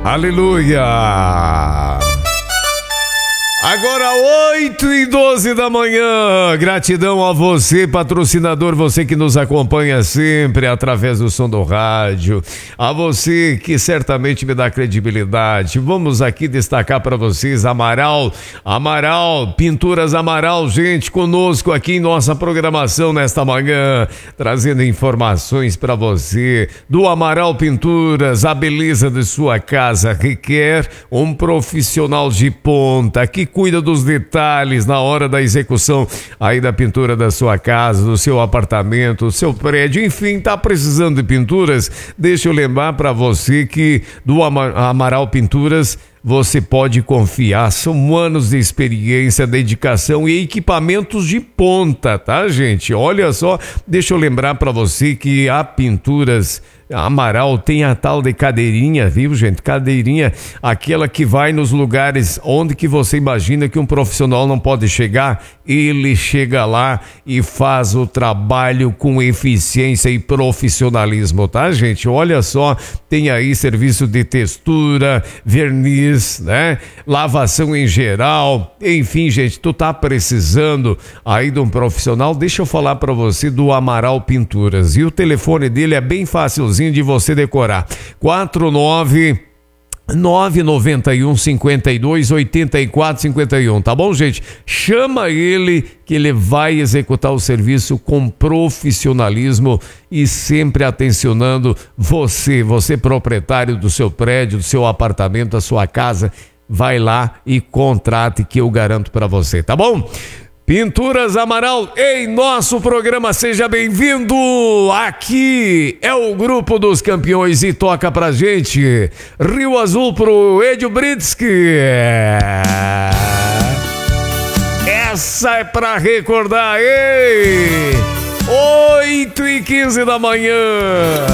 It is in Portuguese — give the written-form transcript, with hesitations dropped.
Aleluia! Agora 8h12 da manhã, gratidão a você, patrocinador, você que nos acompanha sempre através do som do rádio, a você que certamente me dá credibilidade. Vamos aqui destacar para vocês Amaral, Pinturas Amaral, gente, conosco aqui em nossa programação nesta manhã, trazendo informações para você do Amaral Pinturas. A beleza de sua casa requer um profissional de ponta que cuida dos detalhes na hora da execução aí da pintura da sua casa, do seu apartamento, do seu prédio, enfim, tá precisando de pinturas? Deixa eu lembrar para você que do Amaral Pinturas você pode confiar, são anos de experiência, dedicação e equipamentos de ponta, tá, gente? Olha só, deixa eu lembrar para você que a Pinturas Amaral tem a tal de cadeirinha, viu, gente? Cadeirinha, aquela que vai nos lugares onde que você imagina que um profissional não pode chegar, ele chega lá e faz o trabalho com eficiência e profissionalismo, tá, gente? Olha só, tem aí serviço de textura, verniz, né? Lavação em geral, enfim, gente, tu tá precisando aí de um profissional? Deixa eu falar para você do Amaral Pinturas, e o telefone dele é bem fácilzinho de você decorar, 49991 52 84 51, tá bom, gente? Chama ele que ele vai executar o serviço com profissionalismo e sempre atencionando você proprietário do seu prédio, do seu apartamento, da sua casa. Vai lá e contrate que eu garanto para você, tá bom? Pinturas Amaral em nosso programa, seja bem-vindo. Aqui é o Grupo dos Campeões e toca pra gente Rio Azul pro Edio Britsky. Essa é pra recordar, ei! 8h15 da manhã.